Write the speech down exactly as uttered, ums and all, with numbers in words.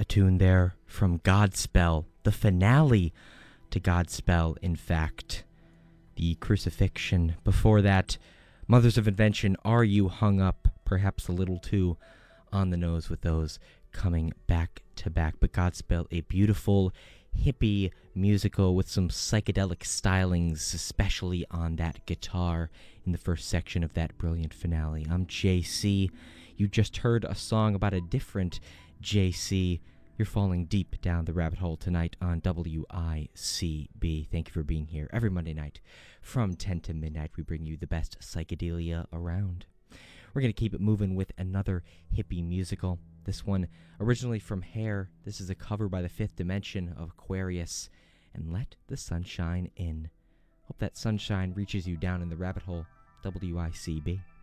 A tune there from Godspell, the finale to Godspell, in fact. The Crucifixion. Before that, Mothers of Invention, Are You Hung Up? Perhaps a little too on the nose with those coming back to back. But Godspell, a beautiful, hippie musical with some psychedelic stylings, especially on that guitar in the first section of that brilliant finale. I'm J C. You just heard a song about a different J C. You're falling deep down the rabbit hole tonight on W I C B. Thank you for being here. Every Monday night from ten to midnight, we bring you the best psychedelia around. We're going to keep it moving with another hippie musical. This one originally from Hair. This is a cover by the Fifth Dimension of Aquarius and Let the Sunshine In. Hope that sunshine reaches you down in the rabbit hole. W I C B.